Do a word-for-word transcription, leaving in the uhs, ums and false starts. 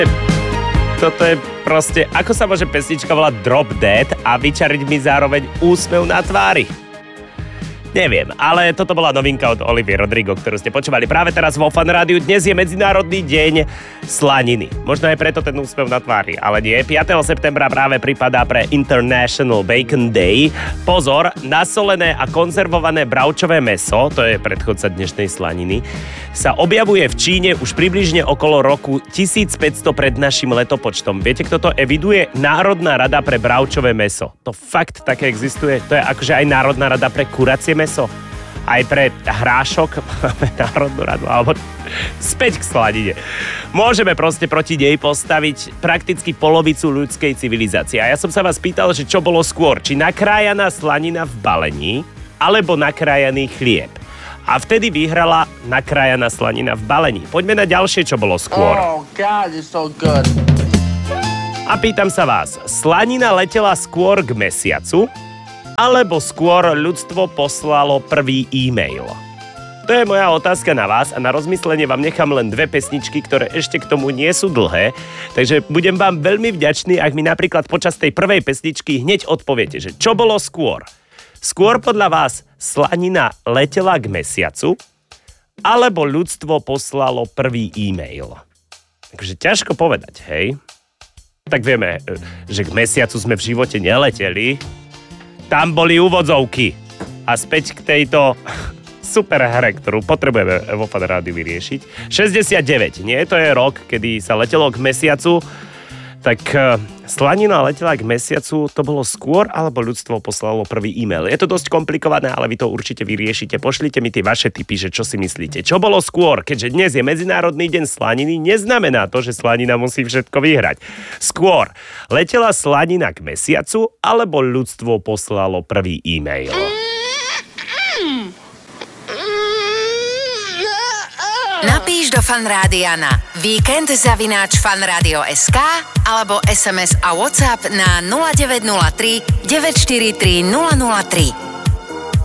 Toto je proste, ako sa môže pesnička volať Drop Dead a vyčariť mi zároveň úsmev na tvári? Neviem, ale toto bola novinka od Olivie Rodrigo, ktorú ste počúvali práve teraz vo Fan Rádiu. Dnes je Medzinárodný deň slaniny. Možno aj preto ten úsmev na tvári, ale nie. piateho septembra práve pripadá pre International Bacon Day. Pozor, nasolené a konzervované bravčové mäso, to je predchodca dnešnej slaniny, sa objavuje v Číne už približne okolo roku tisícpäťsto pred našim letopočtom. Viete, kto to eviduje? Národná rada pre bravčové mäso. To fakt také existuje. To je akože aj Národná rada pre kuracie mäso. Aj pre hrášok máme Národnú radu, alebo späť k slanine. Môžeme proste proti nej postaviť prakticky polovicu ľudskej civilizácie. A ja som sa vás pýtal, že čo bolo skôr, či nakrájaná slanina v balení, alebo nakrájaný chlieb. A vtedy vyhrala nakrájaná slanina v balení. Poďme na ďalšie, čo bolo skôr. Oh, God, you're so good. A pýtam sa vás, slanina letela skôr k mesiacu, alebo skôr ľudstvo poslalo prvý e-mail? To je moja otázka na vás a na rozmyslenie vám nechám len dve pesničky, ktoré ešte k tomu nie sú dlhé, takže budem vám veľmi vďačný, ak mi napríklad počas tej prvej pesničky hneď odpoviete, že čo bolo skôr? Skôr podľa vás slanina letela k mesiacu, alebo ľudstvo poslalo prvý e-mail? Takže ťažko povedať, hej? Tak vieme, že k mesiacu sme v živote neleteli, tam boli úvodzovky. A späť k tejto super hre, ktorú potrebujeme vo Fan Rádiu vyriešiť. šesťdesiatdeväť, nie? To je rok, kedy sa letelo k mesiacu. Tak uh, slanina letela k mesiacu, to bolo skôr, alebo ľudstvo poslalo prvý e-mail? Je to dosť komplikované, ale vy to určite vyriešite. Pošlite mi tie vaše tipy, že čo si myslíte. Čo bolo skôr? Keďže dnes je Medzinárodný deň slaniny, neznamená to, že slanina musí všetko vyhrať. Skôr, letela slanina k mesiacu, alebo ľudstvo poslalo prvý e-mail? Napíš do Fan Rádia na víkend zavináč fanradio bodka es ká alebo es em es a WhatsApp na nula deväť nula tri deväť štyri tri nula nula tri.